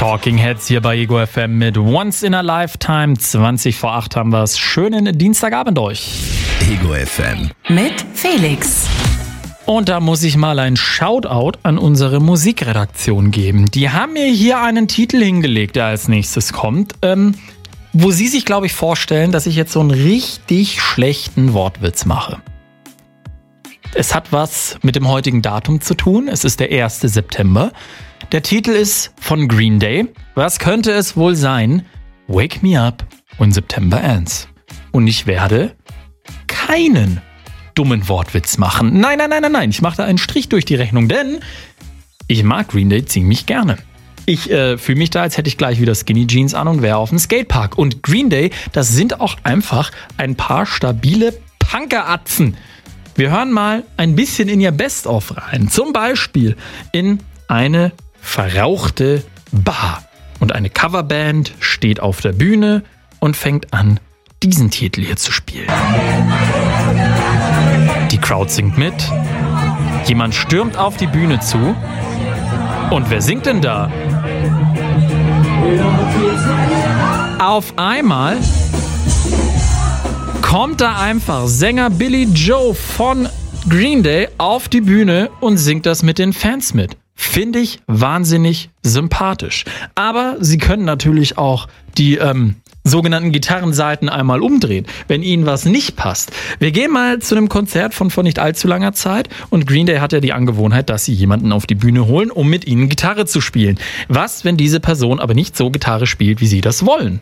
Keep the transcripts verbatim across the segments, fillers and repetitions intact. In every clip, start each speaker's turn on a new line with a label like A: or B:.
A: Talking Heads hier bei Ego F M mit Once in a Lifetime. zwanzig vor acht haben wir es. Schönen Dienstagabend euch.
B: Ego F M
C: mit Felix.
A: Und da muss ich mal ein Shoutout an unsere Musikredaktion geben. Die haben mir hier einen Titel hingelegt, der als nächstes kommt, ähm, wo sie sich, glaube ich, vorstellen, dass ich jetzt so einen richtig schlechten Wortwitz mache. Es hat was mit dem heutigen Datum zu tun. Es ist der erste September. Der Titel ist von Green Day. Was könnte es wohl sein? Wake me up when September ends. Und ich werde keinen dummen Wortwitz machen. Nein, nein, nein, nein, nein. Ich mache da einen Strich durch die Rechnung, denn ich mag Green Day ziemlich gerne. Ich äh, fühle mich da, als hätte ich gleich wieder Skinny Jeans an und wäre auf dem Skatepark. Und Green Day, das sind auch einfach ein paar stabile Punkeratzen. Wir hören mal ein bisschen in ihr Best-of rein. Zum Beispiel in eine verrauchte Bar. Und eine Coverband steht auf der Bühne und fängt an, diesen Titel hier zu spielen. Die Crowd singt mit. Jemand stürmt auf die Bühne zu. Und wer singt denn da? Auf einmal kommt da einfach Sänger Billy Joe von Green Day auf die Bühne und singt das mit den Fans mit. Finde ich wahnsinnig sympathisch. Aber sie können natürlich auch die ähm, sogenannten Gitarrenseiten einmal umdrehen, wenn ihnen was nicht passt. Wir gehen mal zu einem Konzert von vor nicht allzu langer Zeit und Green Day hat ja die Angewohnheit, dass sie jemanden auf die Bühne holen, um mit ihnen Gitarre zu spielen. Was, wenn diese Person aber nicht so Gitarre spielt, wie sie das wollen?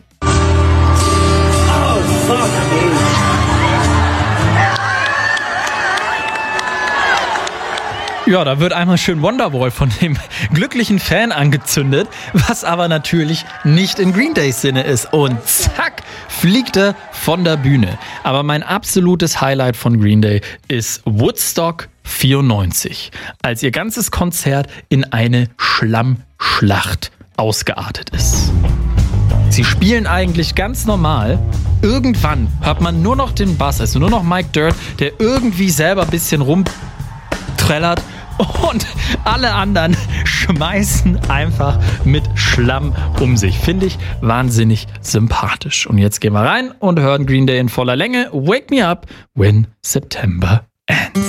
A: Ja, da wird einmal schön Wonderwall von dem glücklichen Fan angezündet, was aber natürlich nicht in Green Days Sinne ist. Und zack, fliegt er von der Bühne. Aber mein absolutes Highlight von Green Day ist Woodstock vierundneunzig, als ihr ganzes Konzert in eine Schlammschlacht ausgeartet ist. Sie spielen eigentlich ganz normal. Irgendwann hört man nur noch den Bass, also nur noch Mike Dirt, der irgendwie selber ein bisschen rumträllert. Und alle anderen schmeißen einfach mit Schlamm um sich. Finde ich wahnsinnig sympathisch. Und jetzt gehen wir rein und hören Green Day in voller Länge. Wake me up when September ends.